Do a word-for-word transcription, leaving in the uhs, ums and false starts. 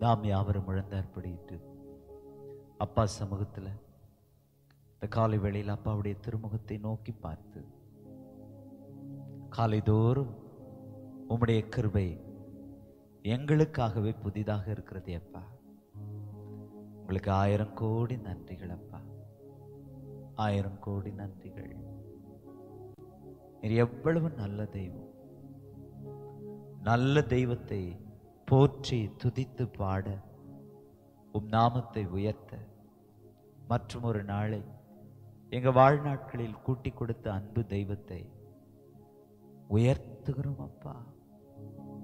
நாம் யாவரும் முழந்தாற்படியிட்டு அப்பா சமூகத்துல இந்த காலை வேளையில் அப்பாவுடைய திருமுகத்தை நோக்கி பார்த்து, காலைதோறும் உம்முடைய கிருபை எங்களுக்காகவே புதிதாக இருக்கிறது அப்பா. உங்களுக்கு ஆயிரம் கோடி நன்றிகள் அப்பா, ஆயிரம் கோடி நன்றிகள். நீர் எவ்வளவு நல்ல தெய்வம். நல்ல தெய்வத்தை போற்றி துதித்து பாட, உம் நாமத்தை உயர்த்த மற்றும் ஒரு நாளை எங்க வாழ்நாட்களில் கூட்டி கொடுத்த அன்பு தெய்வத்தை உயர்த்துகிறோம் அப்பா.